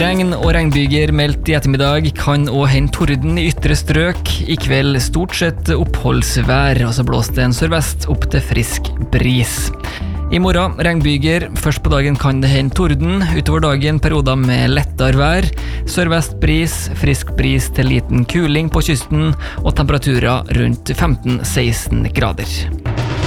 Regn og regnbyger meldt I ettermiddag, kan også hende torden I ytre strøk. I kveld stort sett oppholdsvær, og så blåser det en sørvest opp til frisk bris. I morgen regnbyger, først på dagen kan det hende torden, utover dagen perioder med lettere vær, sørvest bris, frisk bris til liten kuling på kysten, og temperaturer rundt 15-16 grader.